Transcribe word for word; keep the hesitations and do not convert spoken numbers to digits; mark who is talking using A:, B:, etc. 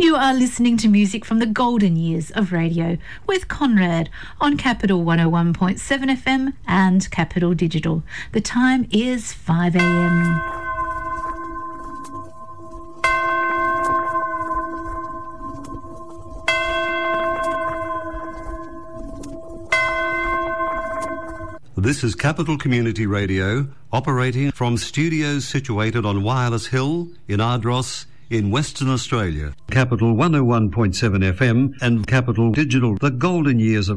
A: You are listening to music from the golden years of radio with Conrad on Capital one oh one point seven F M and Capital Digital. The time is five a m.
B: This is Capital Community Radio, operating from studios situated on Wireless Hill in Ardross in Western Australia. Capital one oh one point seven F M and Capital Digital, the golden years of